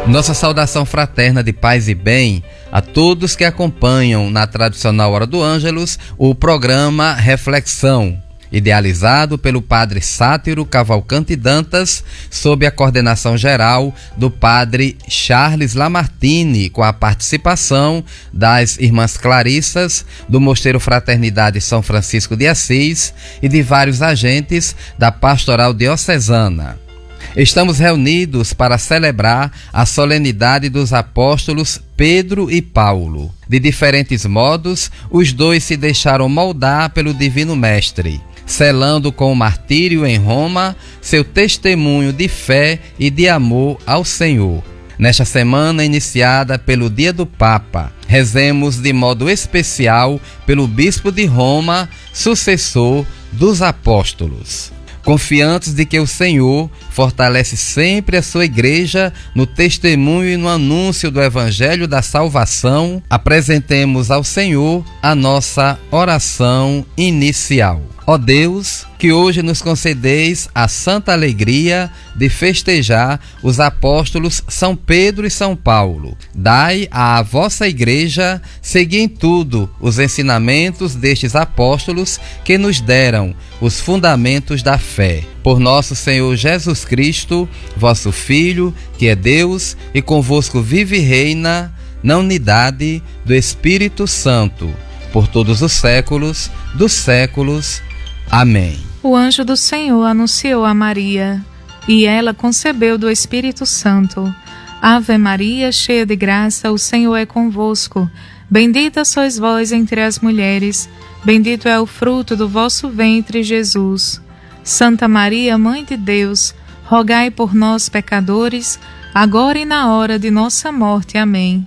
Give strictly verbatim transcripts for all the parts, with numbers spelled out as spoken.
Nossa saudação fraterna de paz e bem a todos que acompanham na tradicional Hora do Ângelus o programa Reflexão, idealizado pelo padre Sátiro Cavalcante Dantas, sob a coordenação geral do padre Charles Lamartine, com a participação das irmãs Clarissas, do Mosteiro Fraternidade São Francisco de Assis e de vários agentes da Pastoral Diocesana. Estamos reunidos para celebrar a solenidade dos apóstolos Pedro e Paulo. De diferentes modos, os dois se deixaram moldar pelo Divino Mestre, selando com o martírio em Roma seu testemunho de fé e de amor ao Senhor. Nesta semana iniciada pelo Dia do Papa, rezemos de modo especial pelo Bispo de Roma, sucessor dos apóstolos. Confiantes de que o Senhor fortalece sempre a sua igreja no testemunho e no anúncio do Evangelho da salvação, apresentemos ao Senhor a nossa oração inicial. Ó Deus, que hoje nos concedeis a santa alegria de festejar os apóstolos São Pedro e São Paulo. Dai à vossa igreja seguir em tudo os ensinamentos destes apóstolos que nos deram os fundamentos da fé. Por nosso Senhor Jesus Cristo, vosso Filho, que é Deus e convosco vive e reina na unidade do Espírito Santo, por todos os séculos dos séculos. Amém. O anjo do Senhor anunciou a Maria, e ela concebeu do Espírito Santo. Ave Maria, cheia de graça, o Senhor é convosco. Bendita sois vós entre as mulheres, bendito é o fruto do vosso ventre, Jesus. Santa Maria, Mãe de Deus, rogai por nós, pecadores, agora e na hora de nossa morte. Amém.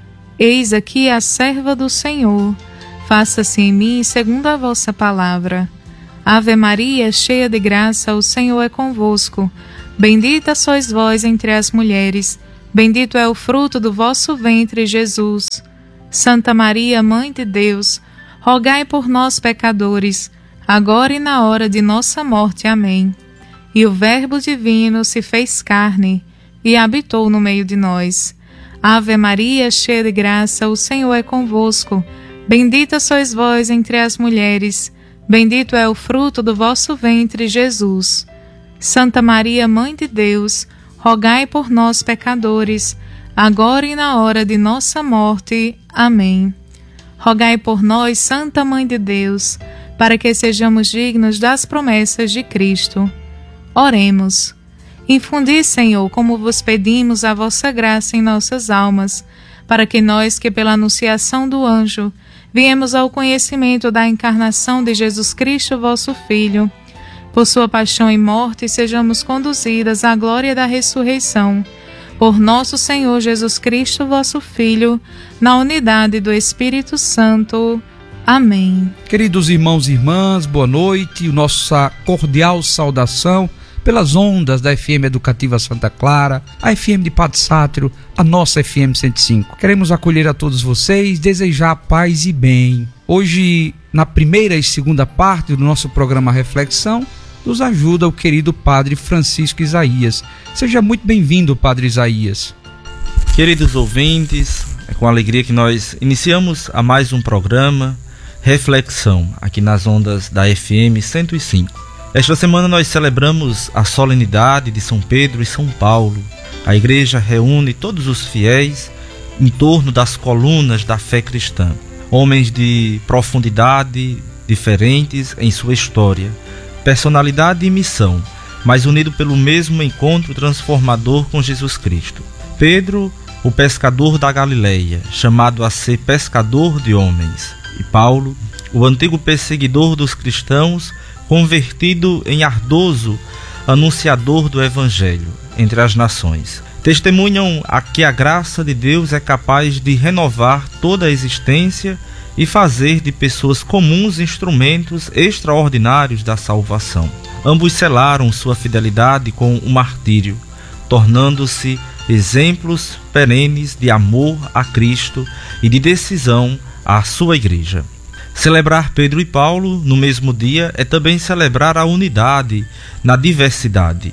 Eis aqui a serva do Senhor, faça-se em mim segundo a vossa palavra. Ave Maria, cheia de graça, o Senhor é convosco. Bendita sois vós entre as mulheres, bendito é o fruto do vosso ventre, Jesus. Santa Maria, Mãe de Deus, rogai por nós, pecadores, agora e na hora de nossa morte. Amém. E o Verbo divino se fez carne e habitou no meio de nós. Ave Maria, cheia de graça, o Senhor é convosco. Bendita sois vós entre as mulheres, bendito é o fruto do vosso ventre, Jesus. Santa Maria, Mãe de Deus, rogai por nós, pecadores, agora e na hora de nossa morte. Amém. Rogai por nós, Santa Mãe de Deus, para que sejamos dignos das promessas de Cristo. Oremos. Infundi, Senhor, como vos pedimos, a vossa graça em nossas almas, para que nós, que pela anunciação do anjo viemos ao conhecimento da encarnação de Jesus Cristo, vosso Filho, por sua paixão e morte, sejamos conduzidas à glória da ressurreição. Por nosso Senhor Jesus Cristo, vosso Filho, na unidade do Espírito Santo. Amém. Queridos irmãos e irmãs, boa noite. Nossa cordial saudação pelas ondas da F M Educativa Santa Clara, a F M de Padre Sátiro, a nossa F M cento e cinco. Queremos acolher a todos vocês, desejar paz e bem. Hoje, na primeira e segunda parte do nosso programa Reflexão, nos ajuda o querido Padre Francisco Isaías. Seja muito bem-vindo, Padre Isaías. Queridos ouvintes, é com alegria que nós iniciamos a mais um programa Reflexão, aqui nas ondas da F M cento e cinco. Esta semana nós celebramos a solenidade de São Pedro e São Paulo. A igreja reúne todos os fiéis em torno das colunas da fé cristã. Homens de profundidade diferentes em sua história, personalidade e missão, mas unidos pelo mesmo encontro transformador com Jesus Cristo. Pedro, o pescador da Galileia, chamado a ser pescador de homens. E Paulo, o antigo perseguidor dos cristãos, convertido em ardoso anunciador do Evangelho entre as nações. Testemunham a que a graça de Deus é capaz de renovar toda a existência e fazer de pessoas comuns instrumentos extraordinários da salvação. Ambos selaram sua fidelidade com o martírio, tornando-se exemplos perenes de amor a Cristo e de decisão à sua igreja. Celebrar Pedro e Paulo no mesmo dia é também celebrar a unidade na diversidade.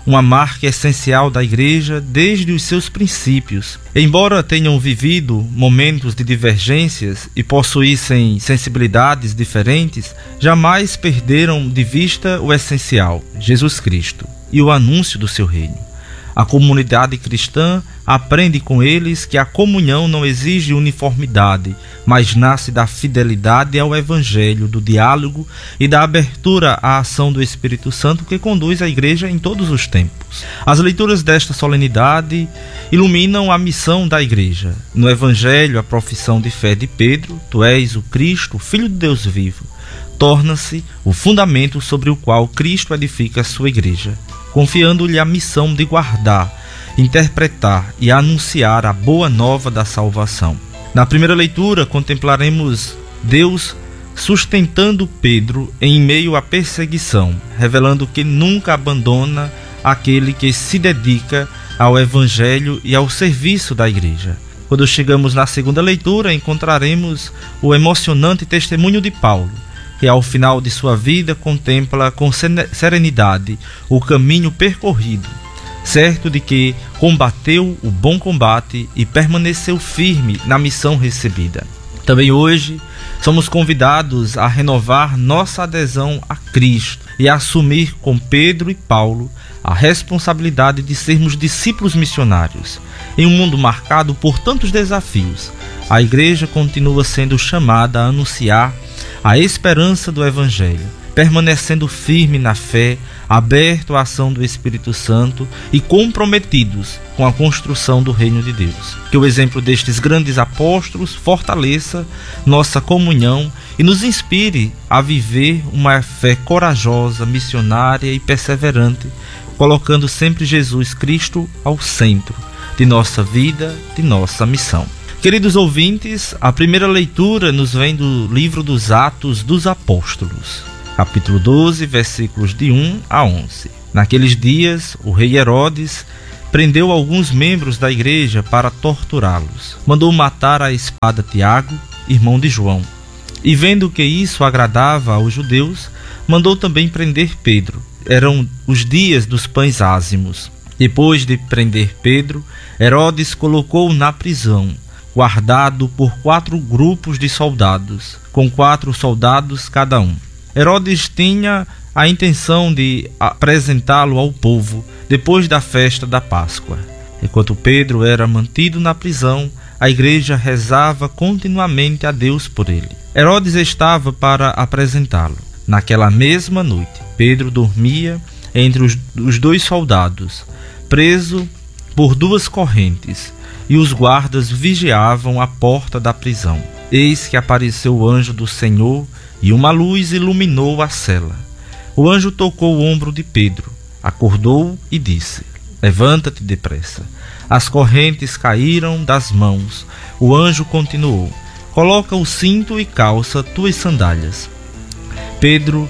uma marca essencial da igreja desde os seus princípios. Embora tenham vivido momentos de divergências e possuíssem sensibilidades diferentes, jamais perderam de vista o essencial, Jesus Cristo, e o anúncio do seu reino. A comunidade cristã aprende com eles que a comunhão não exige uniformidade, mas nasce da fidelidade ao Evangelho, do diálogo e da abertura à ação do Espírito Santo que conduz a igreja em todos os tempos. As leituras desta solenidade iluminam a missão da igreja. No Evangelho, a profissão de fé de Pedro, tu és o Cristo, o Filho de Deus vivo, torna-se o fundamento sobre o qual Cristo edifica a sua igreja, confiando-lhe a missão de guardar, interpretar e anunciar a boa nova da salvação. Na primeira leitura, contemplaremos Deus sustentando Pedro em meio à perseguição, revelando que nunca abandona aquele que se dedica ao Evangelho e ao serviço da igreja. Quando chegamos na segunda leitura, encontraremos o emocionante testemunho de Paulo, que ao final de sua vida contempla com serenidade o caminho percorrido, certo de que combateu o bom combate e permaneceu firme na missão recebida. Também hoje somos convidados a renovar nossa adesão a Cristo e a assumir com Pedro e Paulo a responsabilidade de sermos discípulos missionários. Em um mundo marcado por tantos desafios, a igreja continua sendo chamada a anunciar a esperança do Evangelho, permanecendo firme na fé, aberto à ação do Espírito Santo e comprometidos com a construção do reino de Deus. Que o exemplo destes grandes apóstolos fortaleça nossa comunhão e nos inspire a viver uma fé corajosa, missionária e perseverante, colocando sempre Jesus Cristo ao centro de nossa vida, de nossa missão. Queridos ouvintes, a primeira leitura nos vem do livro dos Atos dos Apóstolos, capítulo doze, versículos de um a onze. Naqueles dias, o rei Herodes prendeu alguns membros da igreja para torturá-los. Mandou matar à espada Tiago, irmão de João. E vendo que isso agradava aos judeus, mandou também prender Pedro. Eram os dias dos pães ázimos. Depois de prender Pedro, Herodes colocou-o na prisão, guardado por quatro grupos de soldados, com quatro soldados cada um. Herodes tinha a intenção de apresentá-lo ao povo depois da festa da Páscoa. Enquanto Pedro era mantido na prisão, a igreja rezava continuamente a Deus por ele. Herodes estava para apresentá-lo. Naquela mesma noite, Pedro dormia entre os, os dois soldados, preso por duas correntes, e os guardas vigiavam a porta da prisão. Eis que apareceu o anjo do Senhor, e uma luz iluminou a cela. O anjo tocou o ombro de Pedro, acordou e disse: levanta-te depressa. As correntes caíram das mãos. O anjo continuou: coloca o cinto e calça tuas sandálias. Pedro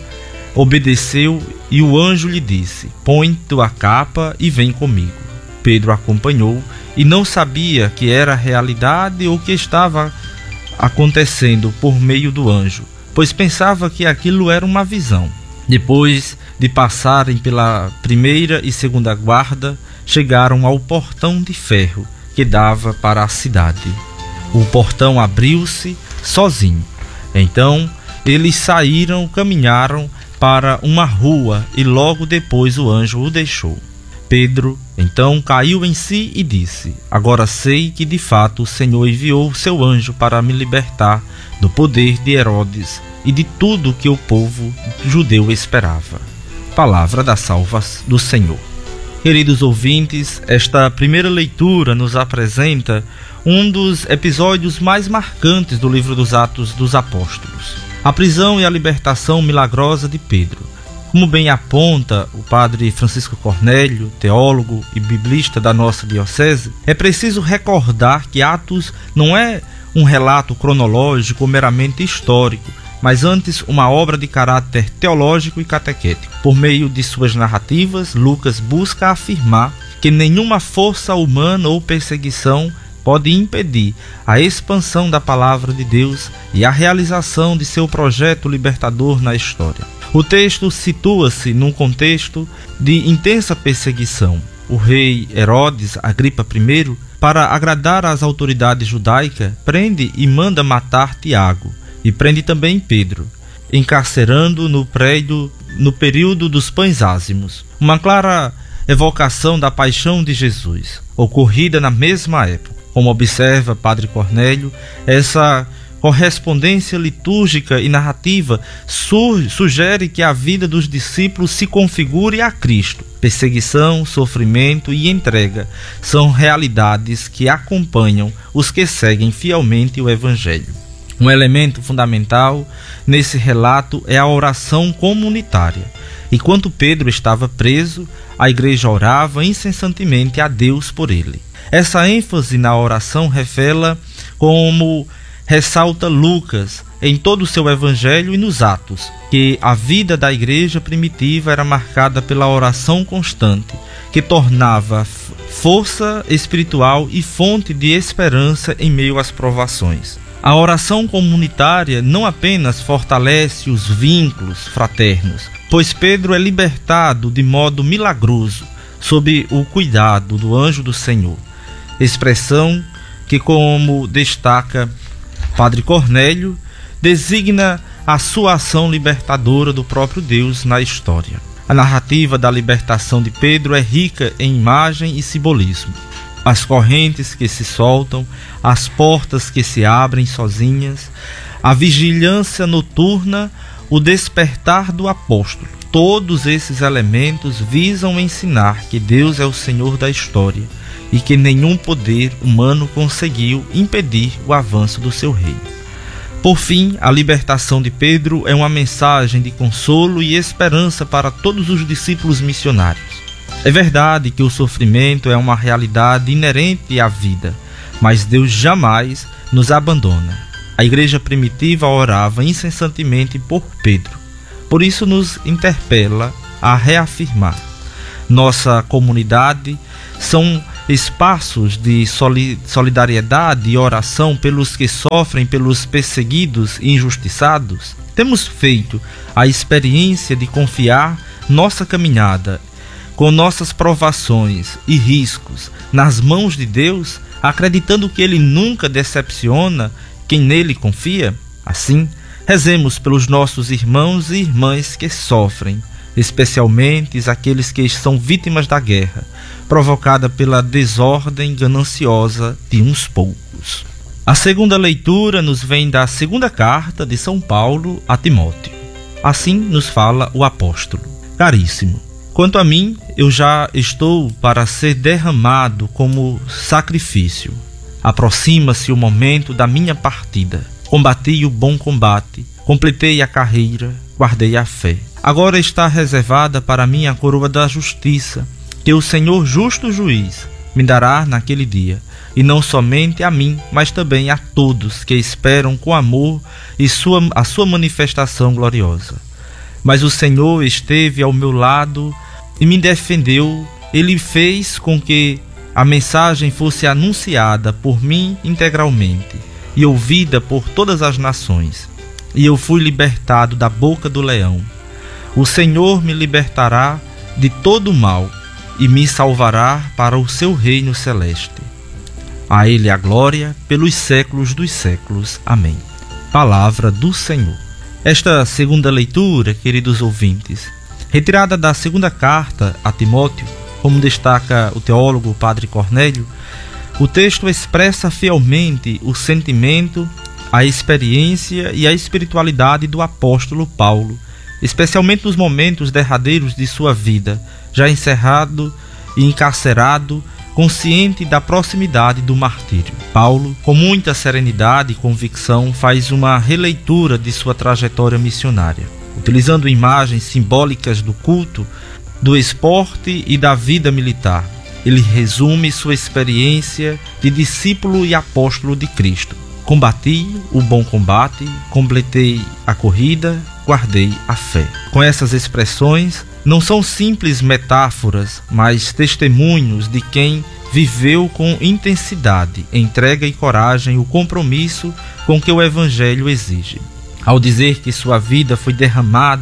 obedeceu e o anjo lhe disse: põe tua capa e vem comigo. Pedro acompanhou e não sabia que era realidade ou que estava acontecendo por meio do anjo, pois pensava que aquilo era uma visão. Depois de passarem pela primeira e segunda guarda, chegaram ao portão de ferro que dava para a cidade. O portão abriu-se sozinho. Então eles saíram, caminharam para uma rua e logo depois o anjo o deixou. Pedro então caiu em si e disse: agora sei que de fato o Senhor enviou o seu anjo para me libertar do poder de Herodes e de tudo que o povo judeu esperava. Palavra da salvação do Senhor. Queridos ouvintes, esta primeira leitura nos apresenta um dos episódios mais marcantes do livro dos Atos dos Apóstolos: a prisão e a libertação milagrosa de Pedro. Como bem aponta o padre Francisco Cornélio, teólogo e biblista da nossa diocese, é preciso recordar que Atos não é um relato cronológico ou meramente histórico, mas antes uma obra de caráter teológico e catequético. Por meio de suas narrativas, Lucas busca afirmar que nenhuma força humana ou perseguição pode impedir a expansão da palavra de Deus e a realização de seu projeto libertador na história. O texto situa-se num contexto de intensa perseguição. O rei Herodes Agripa I, para agradar às autoridades judaicas, prende e manda matar Tiago, e prende também Pedro, encarcerando no prédio no período dos pães ázimos. Uma clara evocação da paixão de Jesus, ocorrida na mesma época. Como observa Padre Cornélio, essa correspondência litúrgica e narrativa sugere que a vida dos discípulos se configure a Cristo. Perseguição, sofrimento e entrega são realidades que acompanham os que seguem fielmente o Evangelho. Um elemento fundamental nesse relato é a oração comunitária. Enquanto Pedro estava preso, a igreja orava incessantemente a Deus por ele. Essa ênfase na oração revela, como ressalta Lucas em todo o seu evangelho e nos Atos, que a vida da igreja primitiva era marcada pela oração constante, que tornava força espiritual e fonte de esperança em meio às provações. A oração comunitária não apenas fortalece os vínculos fraternos, pois Pedro é libertado de modo milagroso sob o cuidado do anjo do Senhor. Expressão que, como destaca Padre Cornélio, designa a sua ação libertadora do próprio Deus na história. A narrativa da libertação de Pedro é rica em imagem e simbolismo. As correntes que se soltam, as portas que se abrem sozinhas, a vigilância noturna, o despertar do apóstolo. Todos esses elementos visam ensinar que Deus é o Senhor da história e que nenhum poder humano conseguiu impedir o avanço do seu reino. Por fim, a libertação de Pedro é uma mensagem de consolo e esperança para todos os discípulos missionários. É verdade que o sofrimento é uma realidade inerente à vida, mas Deus jamais nos abandona. A igreja primitiva orava incessantemente por Pedro. Por isso nos interpela a reafirmar. Nossa comunidade são espaços de solidariedade e oração pelos que sofrem, pelos perseguidos e injustiçados. Temos feito a experiência de confiar nossa caminhada com nossas provações e riscos nas mãos de Deus, acreditando que Ele nunca decepciona quem nele confia. Assim, rezemos pelos nossos irmãos e irmãs que sofrem, especialmente aqueles que são vítimas da guerra, provocada pela desordem gananciosa de uns poucos. A segunda leitura nos vem da segunda carta de São Paulo a Timóteo. Assim nos fala o apóstolo: Caríssimo, quanto a mim, eu já estou para ser derramado como sacrifício. Aproxima-se o momento da minha partida. Combati o bom combate, completei a carreira, guardei a fé. Agora está reservada para mim a coroa da justiça, que o Senhor justo juiz me dará naquele dia, e não somente a mim, mas também a todos que esperam com amor e sua, a sua manifestação gloriosa. Mas o Senhor esteve ao meu lado e me defendeu. Ele fez com que a mensagem fosse anunciada por mim integralmente e ouvida por todas as nações, e eu fui libertado da boca do leão. O Senhor me libertará de todo o mal e me salvará para o seu reino celeste. A Ele a glória pelos séculos dos séculos. Amém. Palavra do Senhor. Esta segunda leitura, queridos ouvintes, retirada da segunda carta a Timóteo, como destaca o teólogo Padre Cornélio, o texto expressa fielmente o sentimento, a experiência e a espiritualidade do apóstolo Paulo, especialmente nos momentos derradeiros de sua vida, já encerrado e encarcerado, consciente da proximidade do martírio. Paulo, com muita serenidade e convicção, faz uma releitura de sua trajetória missionária, utilizando imagens simbólicas do culto, do esporte e da vida militar. Ele resume sua experiência de discípulo e apóstolo de Cristo. Combati o bom combate, completei a corrida, guardei a fé. Com essas expressões, não são simples metáforas, mas testemunhos de quem viveu com intensidade, entrega e coragem o compromisso com que o Evangelho exige. Ao dizer que sua vida foi derramada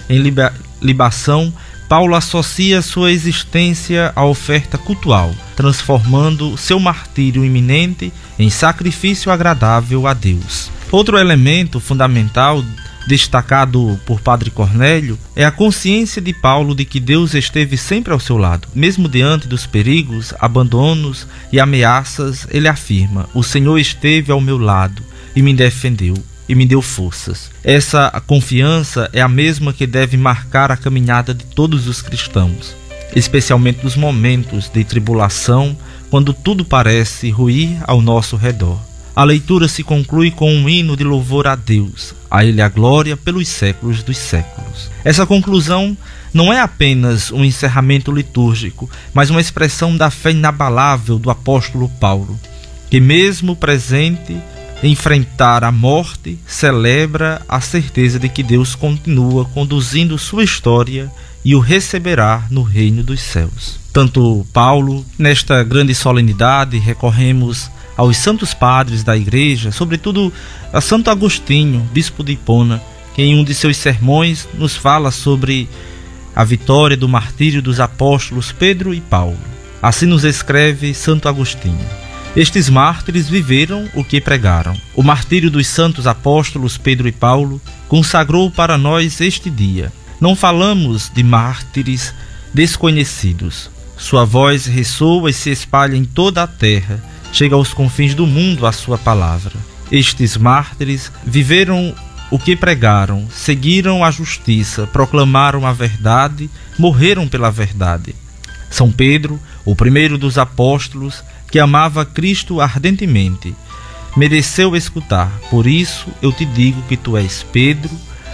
em liba- libação, Paulo associa sua existência à oferta cultual, transformando seu martírio iminente em sacrifício agradável a Deus. Outro elemento fundamental destacado por Padre Cornélio é a consciência de Paulo de que Deus esteve sempre ao seu lado. Mesmo diante dos perigos, abandonos e ameaças, ele afirma: o Senhor esteve ao meu lado e me defendeu e me deu forças. Essa confiança é a mesma que deve marcar a caminhada de todos os cristãos, especialmente nos momentos de tribulação, quando tudo parece ruir ao nosso redor. A leitura se conclui com um hino de louvor a Deus, a Ele a glória pelos séculos dos séculos. Essa conclusão não é apenas um encerramento litúrgico, mas uma expressão da fé inabalável do apóstolo Paulo, que mesmo presente enfrentar a morte, celebra a certeza de que Deus continua conduzindo sua história e o receberá no reino dos céus. Tanto Paulo, nesta grande solenidade, recorremos aos santos padres da igreja, sobretudo a Santo Agostinho, bispo de Hipona, que em um de seus sermões nos fala sobre a vitória do martírio dos apóstolos Pedro e Paulo. Assim nos escreve Santo Agostinho: estes mártires viveram o que pregaram. O martírio dos santos apóstolos Pedro e Paulo consagrou para nós este dia. Não falamos de mártires desconhecidos. Sua voz ressoa e se espalha em toda a terra. Chega aos confins do mundo a sua palavra. Estes mártires viveram o que pregaram, seguiram a justiça, proclamaram a verdade, morreram pela verdade. São Pedro, o primeiro dos apóstolos, que amava Cristo ardentemente, mereceu escutar. Por isso eu te digo que tu és Pedro.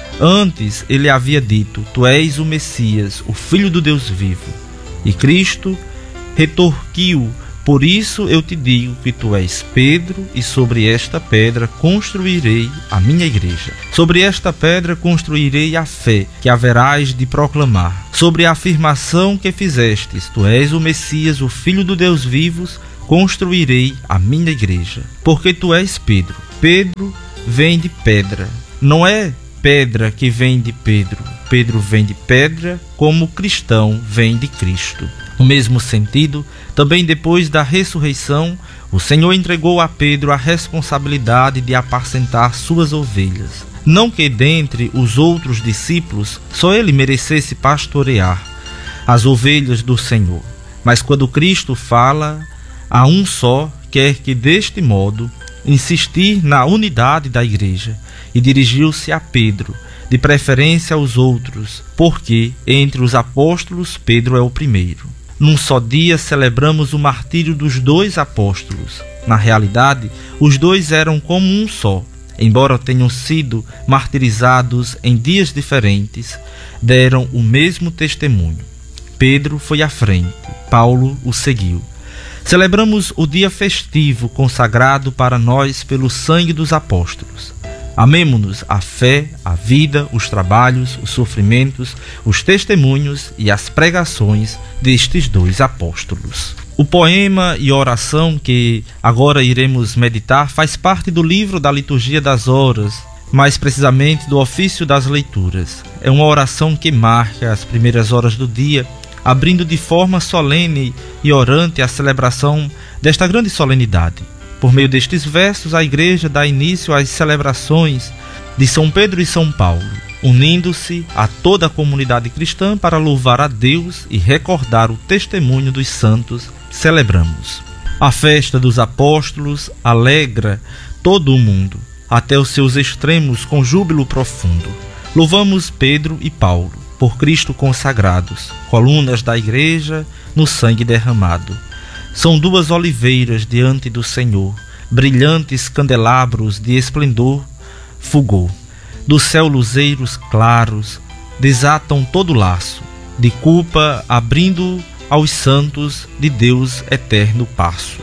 Antes ele havia dito: tu és o Messias, o Filho do Deus vivo. E Cristo retorquiu: por isso eu te digo que tu és Pedro, e sobre esta pedra construirei a minha igreja. Sobre esta pedra construirei a fé que haverás de proclamar. Sobre a afirmação que fizestes: tu és o Messias, o Filho do Deus vivo, construirei a minha igreja. Porque tu és Pedro. Pedro vem de pedra. Não é pedra que vem de Pedro. Pedro vem de pedra, como o cristão vem de Cristo. No mesmo sentido, também depois da ressurreição, o Senhor entregou a Pedro a responsabilidade de apacentar suas ovelhas. Não que dentre os outros discípulos só ele merecesse pastorear as ovelhas do Senhor, mas quando Cristo fala a um só, quer que deste modo insistir na unidade da igreja, e dirigiu-se a Pedro, de preferência aos outros, porque entre os apóstolos Pedro é o primeiro. Num só dia celebramos o martírio dos dois apóstolos. Na realidade, os dois eram como um só. Embora tenham sido martirizados em dias diferentes, deram o mesmo testemunho. Pedro foi à frente, Paulo o seguiu. Celebramos o dia festivo consagrado para nós pelo sangue dos apóstolos. Amemo-nos a fé, a vida, os trabalhos, os sofrimentos, os testemunhos e as pregações destes dois apóstolos. O poema e oração que agora iremos meditar faz parte do livro da Liturgia das Horas, mais precisamente do ofício das leituras. É uma oração que marca as primeiras horas do dia, abrindo de forma solene e orante a celebração desta grande solenidade. Por meio destes versos, a Igreja dá início às celebrações de São Pedro e São Paulo, unindo-se a toda a comunidade cristã para louvar a Deus e recordar o testemunho dos santos. Celebramos. A festa dos apóstolos alegra todo o mundo, até os seus extremos com júbilo profundo. Louvamos Pedro e Paulo, por Cristo consagrados, colunas da Igreja no sangue derramado. São duas oliveiras diante do Senhor, brilhantes candelabros de esplendor fulgor. Do céu luzeiros claros desatam todo laço de culpa, abrindo aos santos de Deus eterno passo.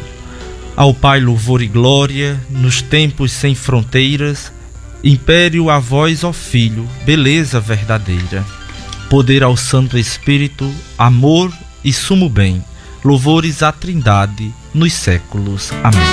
Ao Pai louvor e glória nos tempos sem fronteiras, império a vós, ó Filho, beleza verdadeira. Poder ao Santo Espírito, amor e sumo bem, louvores à Trindade nos séculos. Amém.